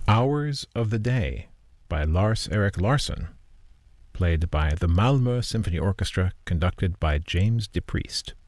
Hours of the Day by Lars Erik Larsson, played by the Malmö Symphony Orchestra, conducted by James DePriest.